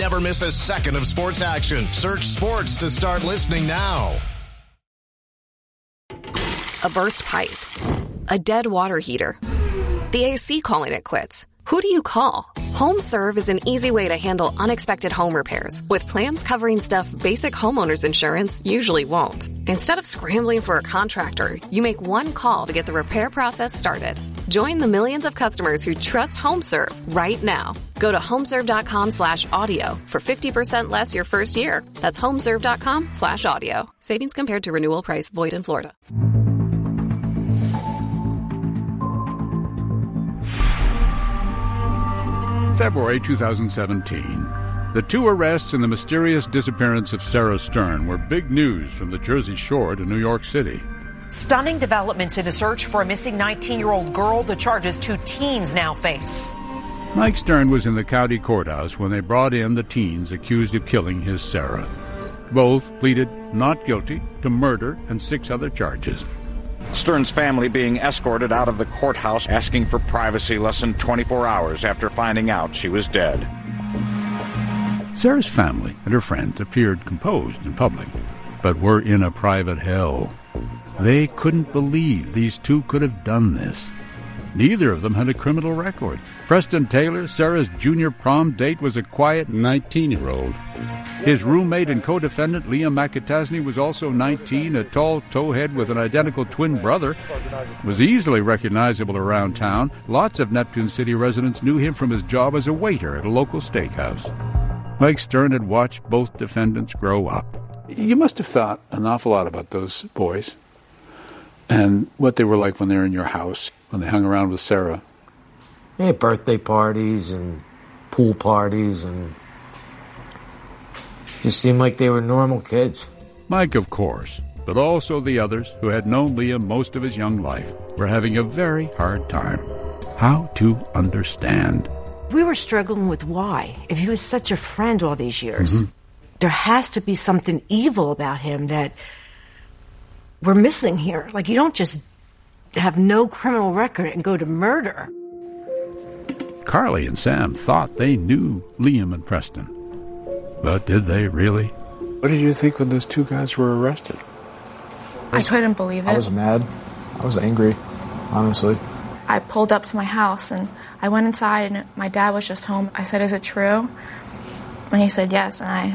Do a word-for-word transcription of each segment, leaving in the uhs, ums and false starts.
never miss a second of sports action. Search sports to start listening now. A burst pipe. A dead water heater. The A C calling it quits. Who do you call? HomeServe is an easy way to handle unexpected home repairs with plans covering stuff basic homeowners insurance usually won't. Instead of scrambling for a contractor, you make one call to get the repair process started. Join the millions of customers who trust HomeServe right now. Go to homeserve.com slash audio for fifty percent less your first year. That's homeserve.com slash audio. Savings compared to renewal price void in Florida. February two thousand seventeen. The two arrests and the mysterious disappearance of Sarah Stern were big news from the Jersey Shore to New York City. Stunning developments in the search for a missing nineteen-year-old girl, the charges two teens now face. Mike Stern was in the county courthouse when they brought in the teens accused of killing his Sarah. Both pleaded not guilty to murder and six other charges. Stern's family being escorted out of the courthouse, asking for privacy less than twenty-four hours after finding out she was dead. Sarah's family and her friends appeared composed in public, but were in a private hell. They couldn't believe these two could have done this. Neither of them had a criminal record. Preston Taylor, Sarah's junior prom date, was a quiet nineteen-year-old. His roommate and co-defendant, Liam McAtasney, was also nineteen, a tall towhead with an identical twin brother, was easily recognizable around town. Lots of Neptune City residents knew him from his job as a waiter at a local steakhouse. Mike Stern had watched both defendants grow up. You must have thought an awful lot about those boys and what they were like when they were in your house, when they hung around with Sarah. They had birthday parties and pool parties, and just seemed like they were normal kids. Mike, of course, but also the others who had known Liam most of his young life were having a very hard time. How to understand. We were struggling with why. If he was such a friend all these years, mm-hmm. there has to be something evil about him that we're missing here. Like, you don't just have no criminal record and go to murder. Carly and Sam thought they knew Liam and Preston. But did they really? What did you think when those two guys were arrested? I, was, I couldn't believe it. I was mad. I was angry, honestly. I pulled up to my house and I went inside and my dad was just home. I said, "Is it true?" And he said yes, and I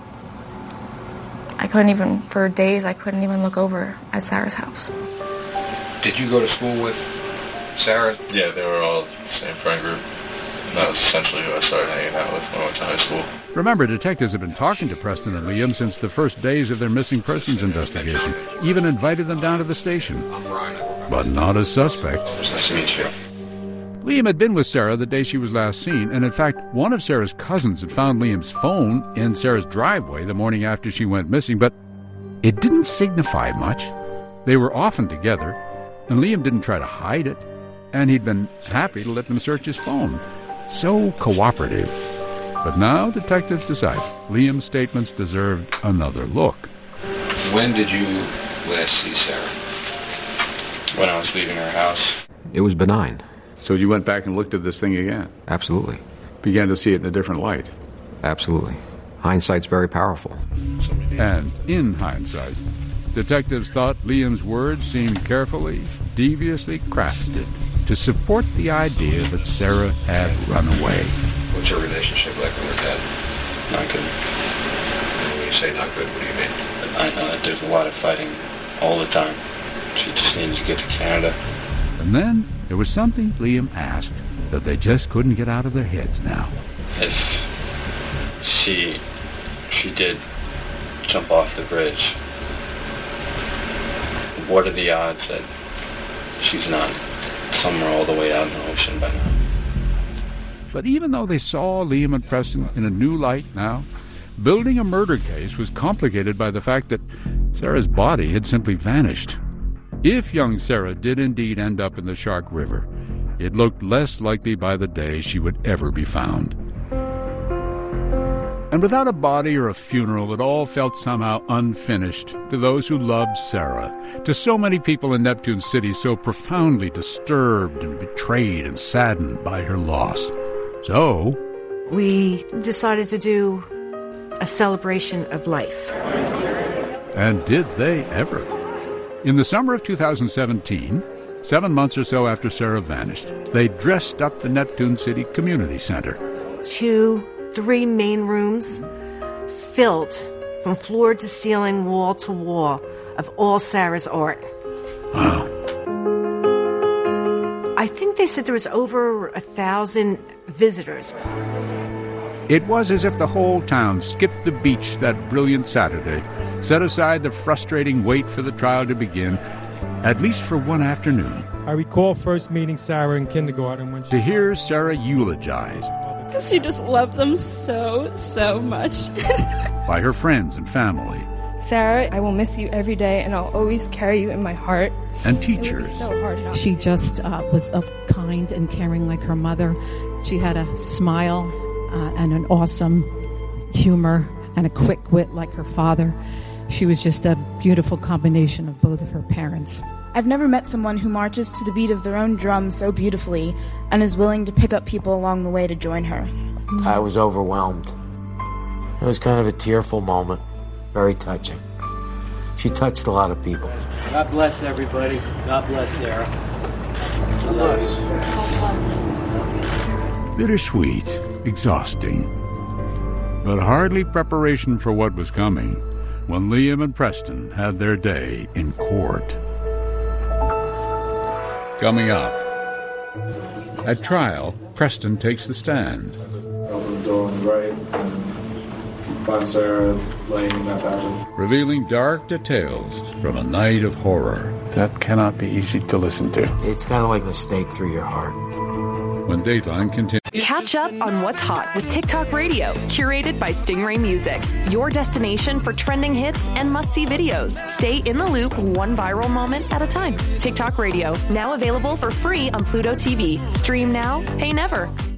I couldn't even, for days, I couldn't even look over at Sarah's house. Did you go to school with Sarah? Yeah, they were all the same friend group. That was essentially who I started hanging out with when I went to high school. Remember, detectives had been talking to Preston and Liam since the first days of their missing persons investigation, even invited them down to the station. But not as suspects. Nice to meet you. Liam had been with Sarah the day she was last seen, and in fact, one of Sarah's cousins had found Liam's phone in Sarah's driveway the morning after she went missing, but it didn't signify much. They were often together, and Liam didn't try to hide it, and he'd been happy to let them search his phone. So cooperative. But now detectives decided Liam's statements deserved another look. When did you last see Sarah? When I was leaving her house. It was benign. So you went back and looked at this thing again? Absolutely. Began to see it in a different light? Absolutely. Hindsight's very powerful. And in hindsight, detectives thought Liam's words seemed carefully, deviously crafted to support the idea that Sarah had run away. What's your relationship like with her dad? Not good. When you say not good, what do you mean? I know that there's a lot of fighting all the time. She just needs to get to Canada. And then there was something Liam asked that they just couldn't get out of their heads now. If she she did jump off the bridge, what are the odds that she's not somewhere all the way out in the ocean by now? But even though they saw Liam and Preston in a new light now, building a murder case was complicated by the fact that Sarah's body had simply vanished. If young Sarah did indeed end up in the Shark River, it looked less likely by the day she would ever be found. And without a body or a funeral, it all felt somehow unfinished to those who loved Sarah, to so many people in Neptune City so profoundly disturbed and betrayed and saddened by her loss. So We decided to do a celebration of life. And did they ever? In the summer of two thousand seventeen, seven months or so after Sarah vanished, they dressed up the Neptune City Community Center. Two, three main rooms filled from floor to ceiling, wall to wall, of all Sarah's art. Wow. I think they said there was over a thousand visitors. It was as if the whole town skipped the beach that brilliant Saturday, set aside the frustrating wait for the trial to begin, at least for one afternoon. I recall first meeting Sarah in kindergarten when she... To hear Sarah eulogized. Because she just loved them so, so much. By her friends and family. Sarah, I will miss you every day, and I'll always carry you in my heart. And teachers. It would be so hard not she to. just uh, was uh, kind and caring like her mother. She had a smile uh, and an awesome humor and a quick wit like her father. She was just a beautiful combination of both of her parents. I've never met someone who marches to the beat of their own drum so beautifully and is willing to pick up people along the way to join her. I was overwhelmed. It was kind of a tearful moment. Very touching. She touched a lot of people. God bless everybody. God bless Sarah. God bless. Bittersweet, exhausting, but hardly preparation for what was coming when Liam and Preston had their day in court. Coming up. At trial, Preston takes the stand. Open the door on the right and find Sarah laying in that bathroom. Revealing dark details from a night of horror. That cannot be easy to listen to. It's kind of like a stake through your heart. When Dateline continues. Catch up on what's hot with TikTok Radio, curated by Stingray Music. Your destination for trending hits and must-see videos. Stay in the loop, one viral moment at a time. TikTok Radio, now available for free on Pluto T V. Stream now, pay never.